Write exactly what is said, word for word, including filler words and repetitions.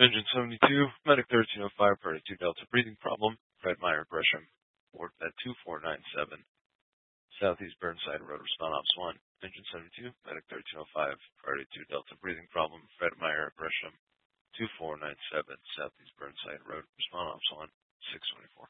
Engine seventy-two, Medic thirteen oh five, Priority two Delta, breathing problem, Fred Meyer, Gresham, Port at two four nine seven, Southeast Burnside Road, respond ops one. Engine seventy-two, Medic thirteen oh five, Priority two Delta, breathing problem, Fred Meyer, Gresham, two four nine seven, Southeast Burnside Road, respond ops one, six twenty-four.